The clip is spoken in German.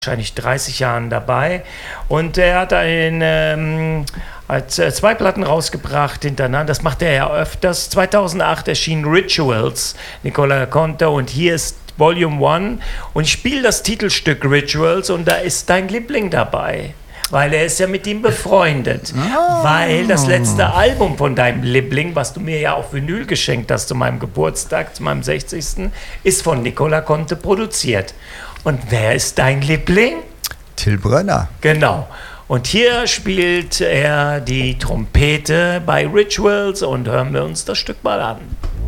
wahrscheinlich 30 Jahren dabei und er hat hat 2 Platten rausgebracht hintereinander, das macht er ja öfters. 2008 erschien Rituals, Nicola Conte, und hier ist Volume 1 und ich spiele das Titelstück Rituals und da ist dein Liebling dabei. Weil er ist ja mit ihm befreundet. Weil das letzte Album von deinem Liebling, was du mir ja auf Vinyl geschenkt hast zu meinem Geburtstag, zu meinem 60., ist von Nicola Conte produziert. Und wer ist dein Liebling? Till Brönner. Genau. Und hier spielt er die Trompete bei Rituals und hören wir uns das Stück mal an.